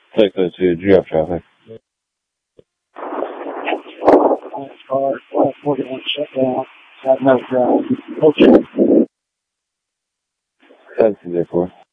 Take that to drop traffic. Car 41 shut down. Got no drive. Okay. 7 there for.